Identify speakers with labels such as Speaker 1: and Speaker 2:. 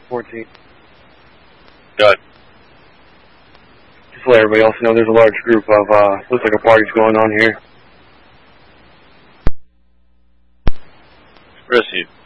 Speaker 1: 14.
Speaker 2: Good.
Speaker 1: Just to let everybody else know, there's a large group of, looks like a party's going on here.
Speaker 2: Proceed.